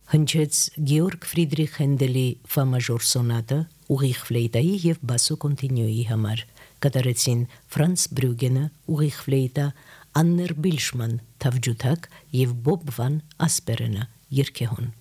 Հնչեց Գեորգ Ֆրիդրիխ Հենդելի Ֆա մաժոր սոնատը ուղիղ ֆլեյտայի եւ բասո կոնտինյուի համար։ Կատարեցին Ֆրանց Բրյուգենը ուղիղ ֆլեյտա, Աններ Բիլշման թավջութակ եւ Բոբ վան Ասպերենը երգեհոն։